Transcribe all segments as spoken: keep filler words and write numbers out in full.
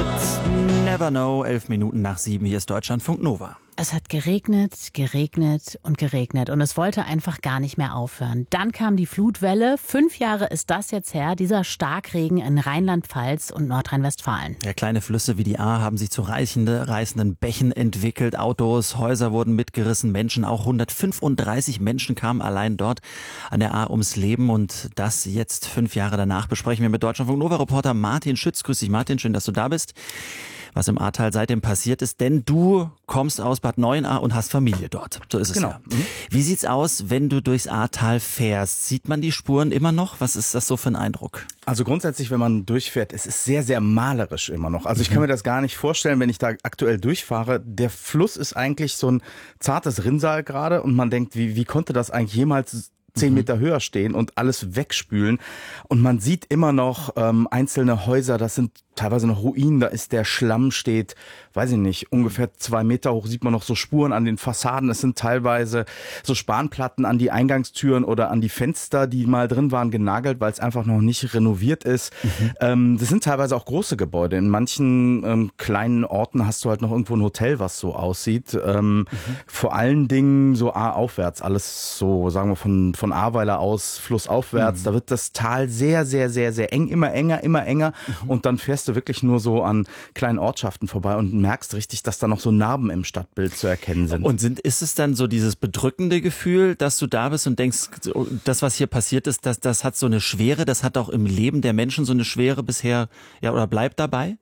mit Never Know, elf Minuten nach sieben. Hier ist Deutschlandfunk Nova. Es hat geregnet, geregnet und geregnet und es wollte einfach gar nicht mehr aufhören. Dann kam die Flutwelle. Fünf Jahre ist das jetzt her, dieser Starkregen in Rheinland-Pfalz und Nordrhein-Westfalen. Ja, kleine Flüsse wie die Ahr haben sich zu reißende, reißenden Bächen entwickelt. Autos, Häuser wurden mitgerissen, Menschen, auch hundertfünfunddreißig Menschen kamen allein dort an der Ahr ums Leben. Und das jetzt fünf Jahre danach besprechen wir mit Deutschlandfunk Nova-Reporter Martin Schütz. Grüß dich, Martin, schön, dass du da bist. Was im Ahrtal seitdem passiert ist, denn du kommst aus Bad Neuenahr und hast Familie dort. So ist es genau. ja. Mhm. Wie sieht's aus, wenn du durchs Ahrtal fährst? Sieht man die Spuren immer noch? Was ist das so für ein Eindruck? Also grundsätzlich, wenn man durchfährt, es ist sehr, sehr malerisch immer noch. Also ich kann mir das gar nicht vorstellen, wenn ich da aktuell durchfahre. Der Fluss ist eigentlich so ein zartes Rinnsal gerade und man denkt, wie, wie konnte das eigentlich jemals zehn Meter höher stehen und alles wegspülen. Und man sieht immer noch ähm, einzelne Häuser, das sind teilweise noch Ruinen, da ist der Schlamm steht, weiß ich nicht, ungefähr zwei Meter hoch, sieht man noch so Spuren an den Fassaden. Es sind teilweise so Spanplatten an die Eingangstüren oder an die Fenster, die mal drin waren, genagelt, weil es einfach noch nicht renoviert ist. Mhm. Ähm, das sind teilweise auch große Gebäude. In manchen ähm, kleinen Orten hast du halt noch irgendwo ein Hotel, was so aussieht. Ähm, mhm. Vor allen Dingen so A-aufwärts, alles so, sagen wir, von, von Ahrweiler aus, flussaufwärts. Mhm. Da wird das Tal sehr, sehr, sehr, sehr eng, immer enger, immer enger. Mhm. Und dann fährst du wirklich nur so an kleinen Ortschaften vorbei und merkst richtig, dass da noch so Narben im Stadtbild zu erkennen sind. Und sind, ist es dann so dieses bedrückende Gefühl, dass du da bist und denkst, das, was hier passiert ist, das, das hat so eine Schwere, das hat auch im Leben der Menschen so eine Schwere bisher, ja, oder bleibt dabei?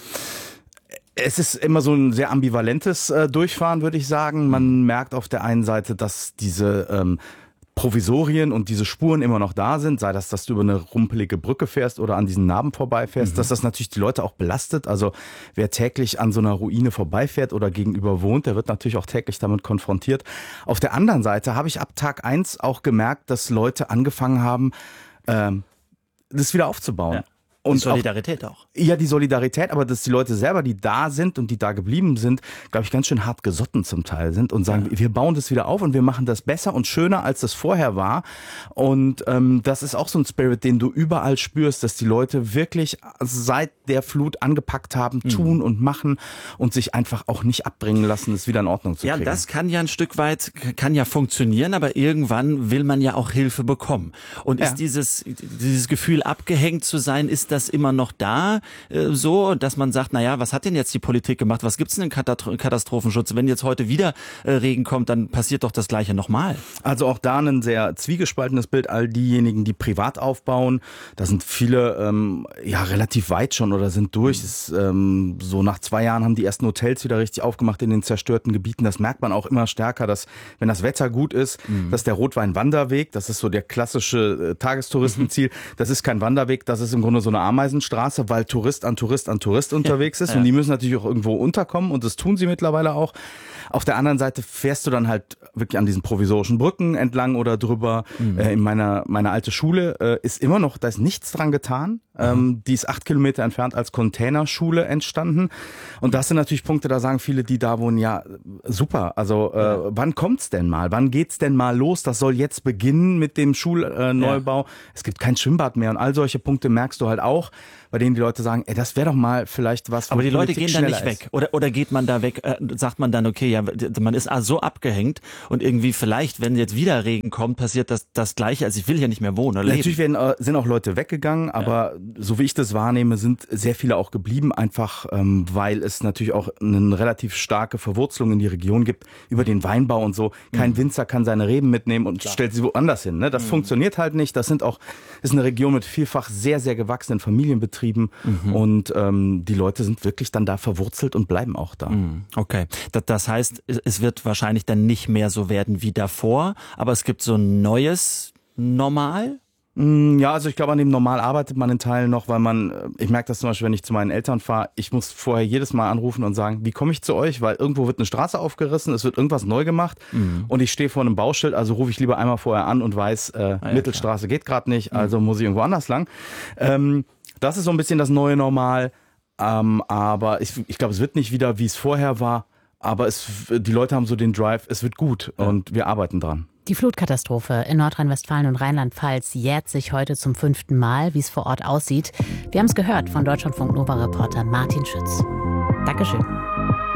Es ist immer so ein sehr ambivalentes äh, Durchfahren, würde ich sagen. Man merkt auf der einen Seite, dass diese ähm, Provisorien und diese Spuren immer noch da sind, sei das, dass du über eine rumpelige Brücke fährst oder an diesen Narben vorbeifährst, mhm. dass das natürlich die Leute auch belastet. Also wer täglich an so einer Ruine vorbeifährt oder gegenüber wohnt, der wird natürlich auch täglich damit konfrontiert. Auf der anderen Seite habe ich ab Tag eins auch gemerkt, dass Leute angefangen haben, ähm, das wieder aufzubauen. Ja. Und die Solidarität auch, auch. Ja, die Solidarität, aber dass die Leute selber, die da sind und die da geblieben sind, glaube ich, ganz schön hart gesotten zum Teil sind und sagen, ja. wir bauen das wieder auf und wir machen das besser und schöner, als das vorher war. Und ähm, das ist auch so ein Spirit, den du überall spürst, dass die Leute wirklich seit der Flut angepackt haben, mhm. tun und machen und sich einfach auch nicht abbringen lassen, es wieder in Ordnung zu kriegen. Ja, das kann ja ein Stück weit, kann ja funktionieren, aber irgendwann will man ja auch Hilfe bekommen. Und ist ja. dieses, dieses Gefühl, abgehängt zu sein, ist das immer noch da, äh, so, dass man sagt, naja, was hat denn jetzt die Politik gemacht? Was gibt's denn in Katastrophenschutz? Wenn jetzt heute wieder äh, Regen kommt, dann passiert doch das Gleiche nochmal. Also auch da ein sehr zwiegespaltenes Bild. All diejenigen, die privat aufbauen, da sind viele ähm, ja relativ weit schon oder sind durch. Mhm. Es, ähm, so nach zwei Jahren haben die ersten Hotels wieder richtig aufgemacht in den zerstörten Gebieten. Das merkt man auch immer stärker, dass wenn das Wetter gut ist, mhm. dass der Rotwein-Wanderweg, das ist so der klassische äh, Tagestouristenziel, mhm. das ist kein Wanderweg, das ist im Grunde so eine Ameisenstraße, weil Tourist an Tourist an Tourist unterwegs ist. Ja. Und die müssen natürlich auch irgendwo unterkommen und das tun sie mittlerweile auch. Auf der anderen Seite fährst du dann halt wirklich an diesen provisorischen Brücken entlang oder drüber. Mhm. Äh, in meiner, meine alte Schule äh, ist immer noch, da ist nichts dran getan. Mhm. Ähm, die ist acht Kilometer entfernt als Containerschule entstanden. Und das sind natürlich Punkte, da sagen viele, die da wohnen, ja, super. Also äh, ja. wann kommt's denn mal? Wann geht's denn mal los? Das soll jetzt beginnen mit dem Schulneubau. Äh, ja. Es gibt kein Schwimmbad mehr und all solche Punkte merkst du halt auch, bei denen die Leute sagen, ey, das wäre doch mal vielleicht was. Aber die Leute Politik gehen da nicht ist. weg. Oder, oder geht man da weg, äh, sagt man dann, okay, ja, man ist so abgehängt und irgendwie vielleicht, wenn jetzt wieder Regen kommt, passiert das, das Gleiche. Also ich will hier nicht mehr wohnen oder leben. Natürlich werden, äh, sind auch Leute weggegangen, aber ja. so wie ich das wahrnehme, sind sehr viele auch geblieben, einfach ähm, weil es natürlich auch eine relativ starke Verwurzelung in die Region gibt, über den Weinbau und so. Kein mhm. Winzer kann seine Reben mitnehmen und Klar. stellt sie woanders hin. Ne? Das mhm. funktioniert halt nicht. Das sind auch, ist eine Region mit vielfach sehr, sehr gewachsenen Familienbetrieben. Mhm. Und ähm, die Leute sind wirklich dann da verwurzelt und bleiben auch da. Mhm. Okay, das, das heißt, es wird wahrscheinlich dann nicht mehr so werden wie davor, aber es gibt so ein neues Normal? Ja, also ich glaube, an dem Normal arbeitet man in Teilen noch, weil man, ich merke das zum Beispiel, wenn ich zu meinen Eltern fahre, ich muss vorher jedes Mal anrufen und sagen, wie komme ich zu euch, weil irgendwo wird eine Straße aufgerissen, es wird irgendwas neu gemacht mhm. und ich stehe vor einem Bauschild, also rufe ich lieber einmal vorher an und weiß, äh, ah, ja, Mittelstraße klar. geht gerade nicht, also mhm. muss ich irgendwo anders lang. Ähm, das ist so ein bisschen das neue Normal, ähm, aber ich, ich glaube, es wird nicht wieder, wie es vorher war, aber es, die Leute haben so den Drive, es wird gut ja. und wir arbeiten dran. Die Flutkatastrophe in Nordrhein-Westfalen und Rheinland-Pfalz jährt sich heute zum fünften Mal, wie es vor Ort aussieht. Wir haben es gehört von Deutschlandfunk Nova-Reporter Martin Schütz. Dankeschön.